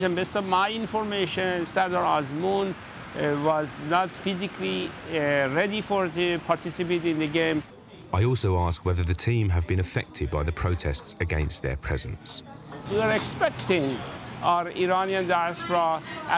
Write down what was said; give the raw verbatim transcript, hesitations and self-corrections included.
And based on my information, Sardar Azmoun uh, was not physically uh, ready for the participate in the game. I also ask whether the team have been affected by the protests against their presence. We are expecting our Iranian diaspora